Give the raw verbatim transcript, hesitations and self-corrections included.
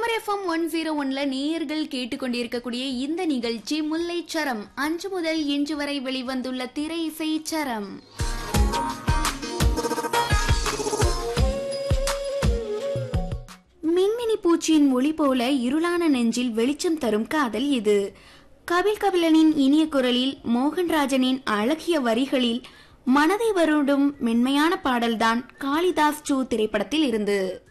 Super FM one zero ஒன்ல நேயர்கள் கேட்டுக்கொண்டிருக்கக்கூடிய இந்த நிகழ்ச்சி முல்லை சரம். அன்று முதல் இன்று வரை வெளிவந்துள்ள திரை இசை சரம். மின்மினி பூச்சியின் ஒளி போல இருளான நெஞ்சில் வெளிச்சம் தரும் காதல் இது. கபில் கபிலனின் இனிய குரலில், மோகன்ராஜனின் அழகிய வரிகளில் மனதை வருடும் மென்மையான பாடல்தான் காளிதாஸ் டூ திரைப்படத்தில் இருந்து.